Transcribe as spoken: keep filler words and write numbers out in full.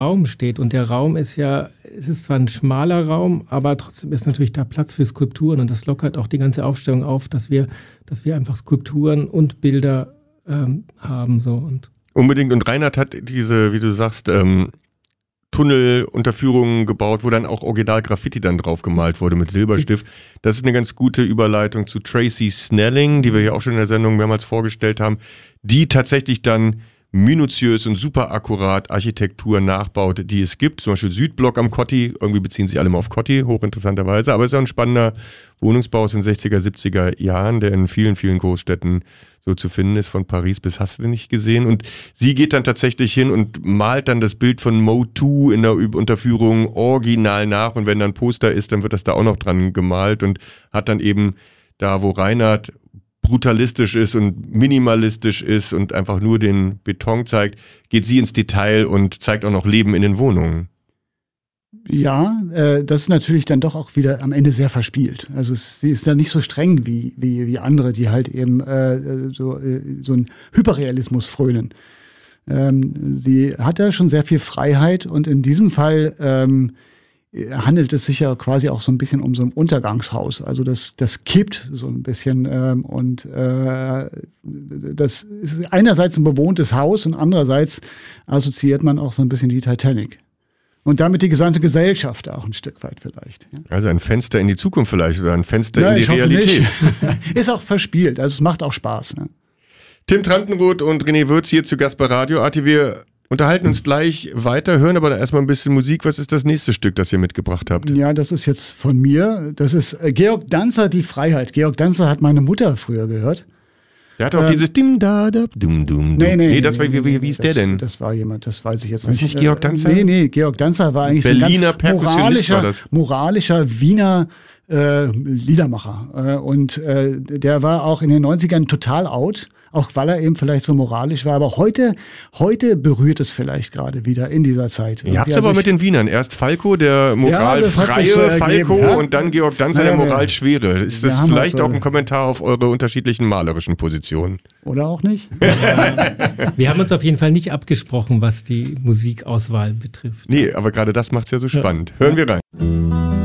Raum steht. Und der Raum ist ja, es ist zwar ein schmaler Raum, aber trotzdem ist natürlich da Platz für Skulpturen. Und das lockert auch die ganze Aufstellung auf, dass wir, dass wir einfach Skulpturen und Bilder ähm, haben. So. Und Unbedingt. Und Reinhard hat diese, wie du sagst, ähm, Tunnelunterführungen gebaut, wo dann auch Original-Graffiti dann drauf gemalt wurde mit Silberstift. Das ist eine ganz gute Überleitung zu Tracy Snelling, die wir hier auch schon in der Sendung mehrmals vorgestellt haben, die tatsächlich dann minutiös und super akkurat Architektur nachbaut, die es gibt. Zum Beispiel Südblock am Kotti, irgendwie beziehen sich alle mal auf Kotti, hochinteressanterweise, aber es ist ja ein spannender Wohnungsbau aus den sechziger, siebziger Jahren, der in vielen, vielen Großstädten so zu finden ist, von Paris bis hast du nicht gesehen. Und sie geht dann tatsächlich hin und malt dann das Bild von Mo zwei in der Unterführung original nach, und wenn dann Poster ist, dann wird das da auch noch dran gemalt und hat dann eben da, wo Reinhard brutalistisch ist und minimalistisch ist und einfach nur den Beton zeigt, geht sie ins Detail und zeigt auch noch Leben in den Wohnungen. Ja, äh, das ist natürlich dann doch auch wieder am Ende sehr verspielt. Also es, sie ist da nicht so streng wie, wie, wie andere, die halt eben äh, so, äh, so einen Hyperrealismus frönen. Ähm, sie hat da schon sehr viel Freiheit, und in diesem Fall ähm, handelt es sich ja quasi auch so ein bisschen um so ein Untergangshaus. Also das, das kippt so ein bisschen ähm, und äh, das ist einerseits ein bewohntes Haus und andererseits assoziiert man auch so ein bisschen die Titanic. Und damit die gesamte Gesellschaft auch ein Stück weit vielleicht. Ja. Also ein Fenster in die Zukunft vielleicht oder ein Fenster ja, in die ich hoffe Realität. Nicht. Ist auch verspielt, also es macht auch Spaß. Ne? Tim Trantenroth und René Würz hier zu Gast bei Radio Arti. Wir unterhalten uns gleich weiter, hören aber da erstmal ein bisschen Musik. Was ist das nächste Stück, das ihr mitgebracht habt? Ja, das ist jetzt von mir. Das ist Georg Danzer, Die Freiheit. Georg Danzer hat meine Mutter früher gehört. Der hat auch ähm, dieses Dim da da dum dum. Nee, nee, nee, das war, nee, wie, wie ist das, der denn? Das war jemand, das weiß ich jetzt war nicht. nicht Georg Danzer? Nee, nee, Georg Danzer war eigentlich Berliner so ein ganz moralischer, das. moralischer Wiener äh, Liedermacher. Äh, und äh, der war auch in den neunzigern total out, auch weil er eben vielleicht so moralisch war. Aber heute, heute berührt es vielleicht gerade wieder in dieser Zeit. Ihr habt es aber also mit den Wienern. Erst Falco, der moralfreie ja, so Falco, ja? und dann Georg Danzer, ja, der moralschwere. Ist das vielleicht so auch ein Kommentar auf eure unterschiedlichen malerischen Positionen? Oder auch nicht? Wir haben uns auf jeden Fall nicht abgesprochen, was die Musikauswahl betrifft. Nee, aber gerade das macht es ja so spannend. Ja. Hören wir rein.